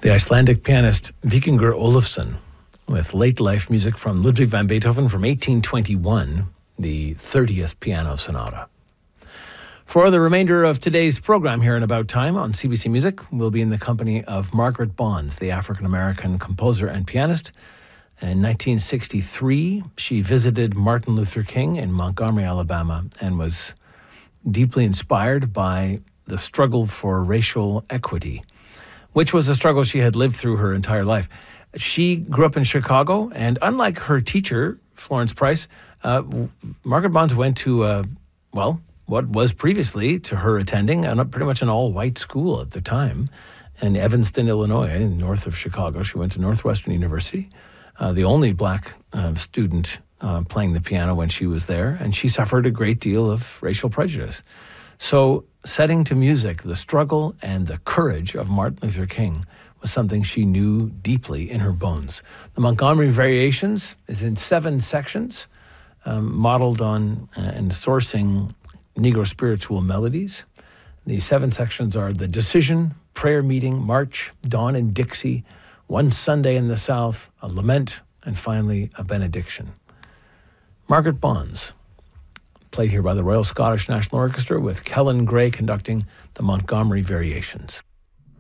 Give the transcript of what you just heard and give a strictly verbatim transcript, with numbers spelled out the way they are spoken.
The Icelandic pianist Víkingur Ólafsson, with late life music from Ludwig van Beethoven from eighteen twenty-one, the thirtieth Piano Sonata. For the remainder of today's program here in About Time on C B C Music, we'll be in the company of Margaret Bonds, the African-American composer and pianist. In nineteen sixty-three, she visited Martin Luther King in Montgomery, Alabama, and was deeply inspired by the struggle for racial equity, which was a struggle she had lived through her entire life. She grew up in Chicago, and unlike her teacher, Florence Price, uh, Margaret Bonds went to, uh, well, what was previously, to her attending, a pretty much an all-white school at the time in Evanston, Illinois, north of Chicago. She went to Northwestern University, uh, the only black uh, student uh, playing the piano when she was there, and she suffered a great deal of racial prejudice. So setting to music the struggle and the courage of Martin Luther King was something she knew deeply in her bones. The Montgomery Variations is in seven sections, um, modeled on uh, and sourcing Negro spiritual melodies. The seven sections are The Decision, Prayer Meeting, March, Dawn in Dixie, One Sunday in the South, a Lament, and finally a Benediction. Margaret Bonds, played here by the Royal Scottish National Orchestra with Kellen Gray conducting the Montgomery Variations.